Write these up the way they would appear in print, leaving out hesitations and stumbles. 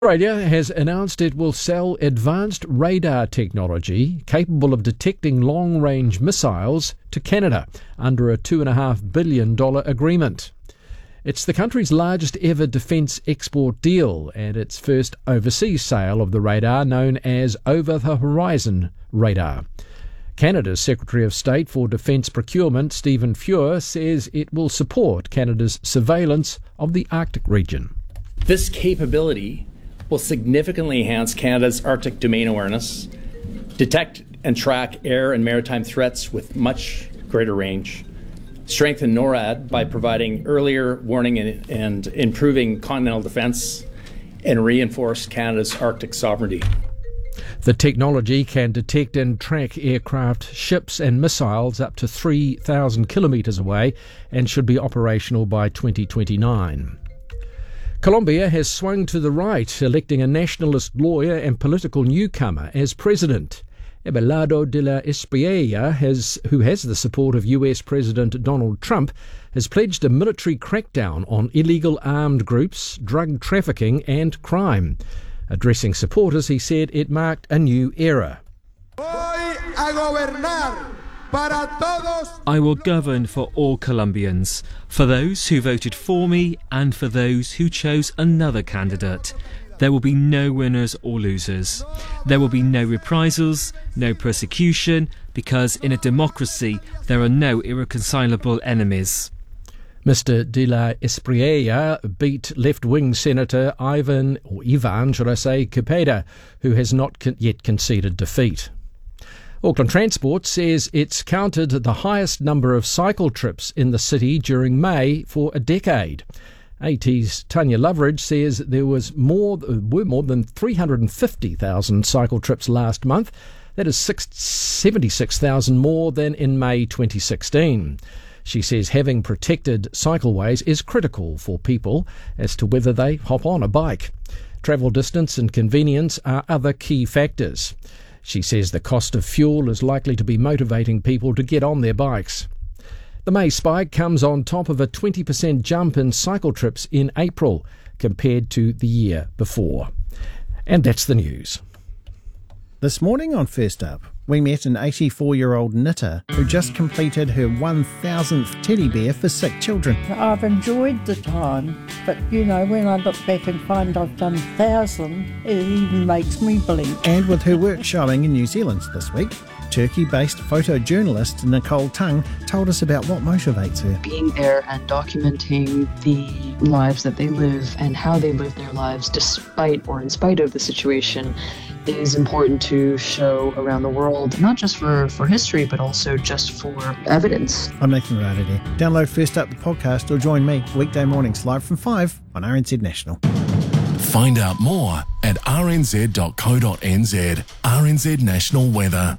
Australia has announced it will sell advanced radar technology capable of detecting long-range missiles to Canada under a $2.5 billion agreement. It's the country's largest ever defence export deal and its first overseas sale of the radar, known as Over-the-Horizon Radar. Canada's Secretary of State for Defence Procurement, Stephen Fuhr, says it will support Canada's surveillance of the Arctic region. This capability will significantly enhance Canada's Arctic domain awareness, detect and track air and maritime threats with much greater range, strengthen NORAD by providing earlier warning and improving continental defence, and reinforce Canada's Arctic sovereignty. The technology can detect and track aircraft, ships and missiles up to 3,000 kilometres away and should be operational by 2029. Colombia has swung to the right, electing a nationalist lawyer and political newcomer as president. Abelardo de la Espriella, who has the support of US President Donald Trump, has pledged a military crackdown on illegal armed groups, drug trafficking and crime. Addressing supporters, he said it marked a new era. I will govern for all Colombians, for those who voted for me and for those who chose another candidate. There will be no winners or losers. There will be no reprisals, no persecution, because in a democracy there are no irreconcilable enemies. Mr. de la Espriella beat left-wing Senator Ivan Cepeda, who has not yet conceded defeat. Auckland Transport says it's counted the highest number of cycle trips in the city during May for a decade. AT's Tanya Loveridge says there were more than 350,000 cycle trips last month. That is 76,000 more than in May 2016. She says having protected cycleways is critical for people as to whether they hop on a bike. Travel distance and convenience are other key factors. She says the cost of fuel is likely to be motivating people to get on their bikes. The May spike comes on top of a 20% jump in cycle trips in April compared to the year before. And that's the news. This morning on First Up, we met an 84-year-old knitter who just completed her 1,000th teddy bear for sick children. I've enjoyed the time, but when I look back and find I've done 1,000, it even makes me blink. And with her work showing in New Zealand this week, Turkey-based photojournalist Nicole Tung told us about what motivates her. Being there and documenting the lives that they live and how they live their lives despite or in spite of the situation is important to show around the world, not just for history, but also just for evidence. I'm Nathan Radadir. Download First Up the podcast or join me weekday mornings live from 5 on RNZ National. Find out more at rnz.co.nz. RNZ National Weather.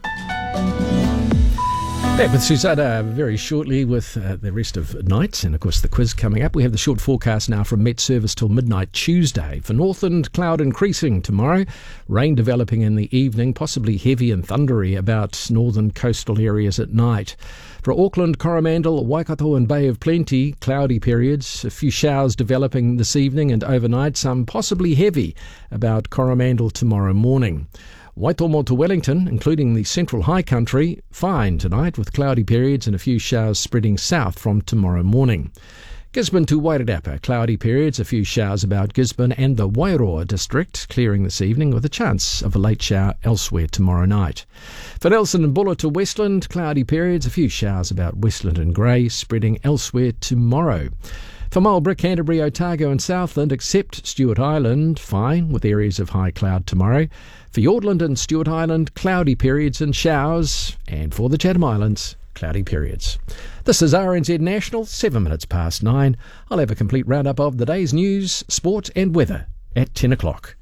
Back with Susanna very shortly with the rest of nights and, of course, the quiz coming up. We have the short forecast now from Met Service till midnight Tuesday. For Northland, cloud increasing tomorrow, rain developing in the evening, possibly heavy and thundery about northern coastal areas at night. For Auckland, Coromandel, Waikato and Bay of Plenty, cloudy periods, a few showers developing this evening and overnight, some possibly heavy about Coromandel tomorrow morning. Waitomo to Wellington, including the central high country, fine tonight with cloudy periods and a few showers spreading south from tomorrow morning. Gisborne to Wairarapa, cloudy periods, a few showers about Gisborne and the Wairoa district, clearing this evening with a chance of a late shower elsewhere tomorrow night. For Nelson and Buller to Westland, cloudy periods, a few showers about Westland and Grey, spreading elsewhere tomorrow. For Marlborough, Canterbury, Otago and Southland, except Stewart Island, fine with areas of high cloud tomorrow. For Yortland and Stewart Island, cloudy periods and showers. And for the Chatham Islands, cloudy periods. This is RNZ National, 7 minutes past 9. I'll have a complete roundup of the day's news, sport and weather at 10 o'clock.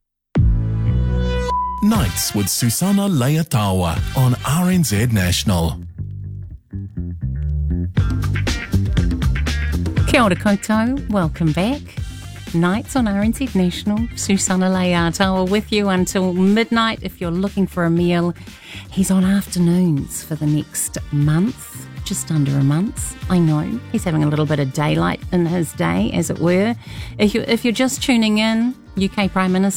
Nights with Susanna Leatawa on RNZ National. Kia ora koutou, welcome back. Nights on RNZ National, Susanna Leatawa with you until midnight. If you're looking for a meal, he's on afternoons for the next month, just under a month. I know, he's having a little bit of daylight in his day, as it were. If you're just tuning in, UK Prime Minister